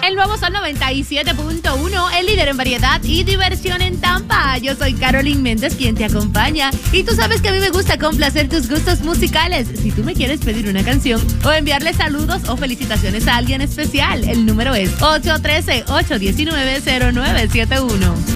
El nuevo Sol 97.1, el líder en variedad y diversión en Tampa. Yo soy Carolyn Méndez, quien te acompaña. Y tú sabes que a mí me gusta complacer tus gustos musicales. Si tú me quieres pedir una canción o enviarle saludos o felicitaciones a alguien especial, el número es 813-819-0971.